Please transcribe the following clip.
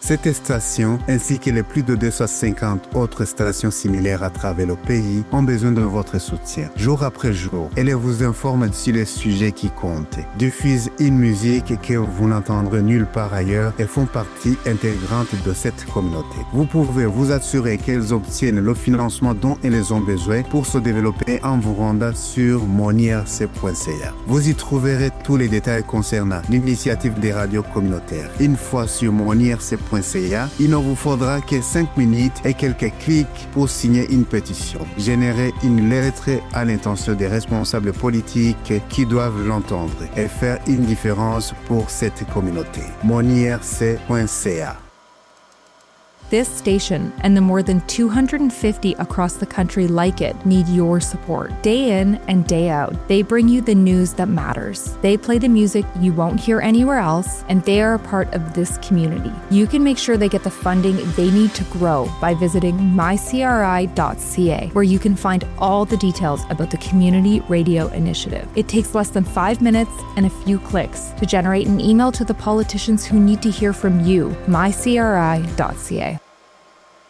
Cette station, ainsi que les plus de 250 autres stations similaires à travers le pays, ont besoin de votre soutien. Jour après jour, elle vous informe sur les sujets qui comptent, diffuse une musique que vous n'entendrez nulle part ailleurs et font partie intégrante de cette communauté. Vous pouvez vous assurer qu'elles obtiennent le financement dont elles ont besoin pour se développer en vous rendant sur monirc.ca. Vous y trouverez tous les détails concernant l'initiative des radios communautaires. Une fois sur monirc.ca, il ne vous faudra que 5 minutes et quelques clics pour signer une pétition. Générer une lettre à l'intention des responsables politiques qui doivent l'entendre et faire une différence pour cette communauté. monirc.ca. This station and the more than 250 across the country like it need your support. Day in and day out, they bring you the news that matters. They play the music you won't hear anywhere else, and they are a part of this community. You can make sure they get the funding they need to grow by visiting mycri.ca, where you can find all the details about the Community Radio Initiative. It takes less than 5 minutes and a few clicks to generate an email to the politicians who need to hear from you, mycri.ca.